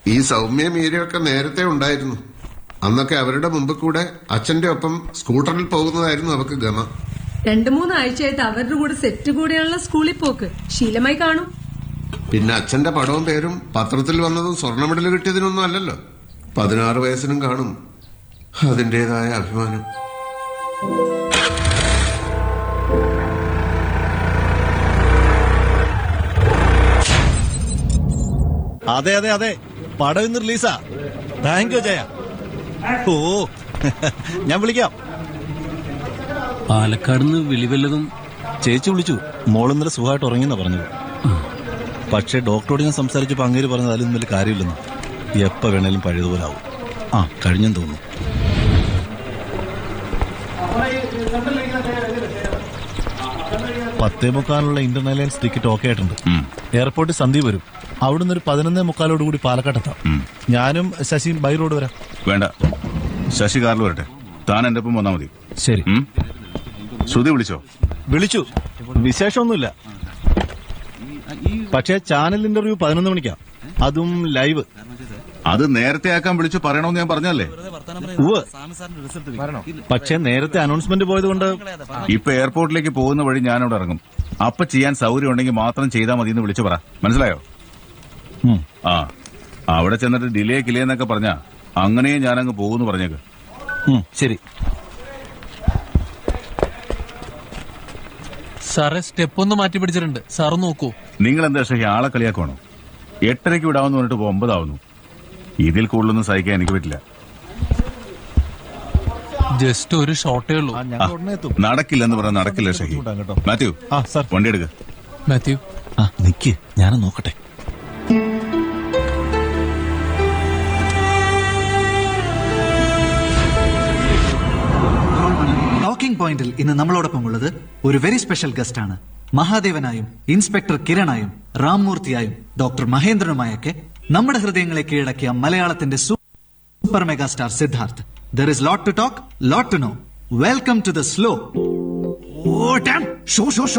ഈ സൗമ്യ മീരയൊക്കെ നേരത്തെ ഉണ്ടായിരുന്നു. അന്നൊക്കെ അവരുടെ മുമ്പ് കൂടെ അച്ഛന്റെ ഒപ്പം സ്കൂട്ടറിൽ പോകുന്നതായിരുന്നു അവർക്ക് ഗമ. 2-3 ആഴ്ചയായിട്ട് അവരുടെ കൂടെ സെറ്റ് കൂടെയുള്ള സ്കൂളിൽ പോക്ക് ശീലമായി കാണും. പിന്നെ അച്ഛന്റെ പടവും പേരും പത്രത്തിൽ വന്നതും സ്വർണ്ണ മെഡൽ കിട്ടിയതിനൊന്നും അല്ലല്ലോ. 16 വയസ്സിനും കാണും അതിന്റേതായ അഭിമാനം. അതെ അതെ അതെ, പടം ഇന്ന് റിലീസാ. Thank you Jaya. ഓ ഞാൻ വിളിക്കാം. പാലക്കാട് വിളിവല്ലതും ചേച്ചി വിളിച്ചു. മോളിന്നലെ സുഖമായിട്ട് ഉറങ്ങിയെന്നാ പറഞ്ഞത്. പക്ഷെ ഡോക്ടറോട് ഞാൻ സംസാരിച്ചപ്പോ അങ്ങേര് പറഞ്ഞത് അതിലൊന്നും വലിയ കാര്യമില്ലെന്ന്. എപ്പോ വേണേലും പഴയതുപോലെ ആവും. കഴിഞ്ഞെന്ന് തോന്നുന്നു. പത്തേമുക്കാലുള്ള ഇന്ത്യൻ എയർലൈൻസ് ടിക്കറ്റ് ഓക്കെ ആയിട്ടുണ്ട്. എയർപോർട്ടിൽ സന്ദീപ് വരും. അവിടുന്ന് ഒരു 11:45 കൂടി പാലക്കാട്ടെത്താം. ഞാനും ശശിയും ബൈ റോഡ് വരാം. വേണ്ട, ശശി കാറിൽ വരട്ടെ. താൻ എന്റെ ഒപ്പം വന്നാ മതി. ശരി. ശ്രുതി വിളിച്ചോ? വിളിച്ചു. വിശേഷമൊന്നുമില്ല. പക്ഷേ ചാനൽ ഇന്റർവ്യൂ 11 മണിക്കാ, അതും ലൈവ്. അത് നേരത്തെ ആക്കാൻ വിളിച്ചു പറയണമെന്ന് ഞാൻ പറഞ്ഞല്ലേ. പക്ഷെ നേരത്തെ അനൗൺസ്മെന്റ് പോയതുകൊണ്ട് ഇപ്പൊ എയർപോർട്ടിലേക്ക് പോകുന്ന വഴി ഞാനവിടെ ഇറങ്ങും. അപ്പൊ ചെയ്യാൻ സൗകര്യം ഉണ്ടെങ്കിൽ മാത്രം ചെയ്താൽ മതി എന്ന് വിളിച്ചു പറ. മനസ്സിലായോ? അവിടെ ചെന്നിട്ട് ഡിലേ കിലേന്നൊക്കെ പറഞ്ഞാ അങ്ങനെ ഞാനങ്ങ് പോകുന്നു പറഞ്ഞേക്ക്. ശരി. സാറേ, സ്റ്റെപ്പ് ഒന്ന് മാറ്റി പിടിച്ചിട്ടുണ്ട്. സാറ് നോക്കൂ. നിങ്ങൾ എന്താ ശരി ആളെ കളിയാക്കുവാണോ? 8:30 വിടാമെന്ന് പറഞ്ഞിട്ട് 9 ആവുന്നു. ഇതിൽ കൂടുതലൊന്നും സഹിക്കാൻ എനിക്ക് പറ്റില്ല. ജസ്റ്റ് ഒരു ഷോട്ടേ ഉള്ളൂ. നടക്കില്ലെന്ന് പറഞ്ഞാൽ നടക്കില്ല ഷഹി. മാത്യു, വണ്ടി എടുക്ക. മാത്യു, നിക്ക്, ഞാനും നോക്കട്ടെ. ടോക്കിംഗ് പോയിന്റിൽ ഇന്ന് നമ്മളോടൊപ്പം ഉള്ളത് ഒരു വെരി സ്പെഷ്യൽ ഗസ്റ്റ് ആണ്. മഹാദേവനായും ഇൻസ്പെക്ടർ കിരണായും റാംമൂർത്തിയായും ഡോക്ടർ മഹേന്ദ്രനുമായൊക്കെ നമ്മുടെ ഹൃദയങ്ങളെ കീഴടക്കിയ മലയാളത്തിന്റെ super megastar Siddharth. There is lot to talk, lot to know. Welcome to the slow. Oh damn! Show.